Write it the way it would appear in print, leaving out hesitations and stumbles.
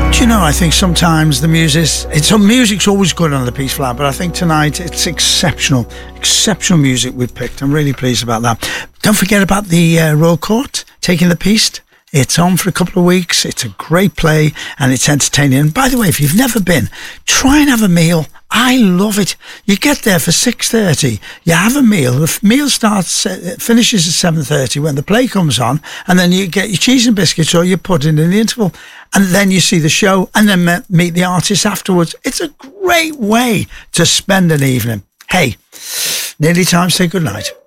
Do you know, I think sometimes the music's always good on the Peace Flat, but I think tonight it's exceptional music we've picked. I'm really pleased about that. Don't forget about the Royal Court, Taking the Peace. It's on for a couple of weeks. It's a great play and it's entertaining. And by the way, if you've never been, try and have a meal. I love it. You get there for 6:30. You have a meal. The meal finishes at 7:30 when the play comes on, and then you get your cheese and biscuits or your pudding in the interval, and then you see the show, and then meet the artists afterwards. It's a great way to spend an evening. Hey, nearly time to say goodnight.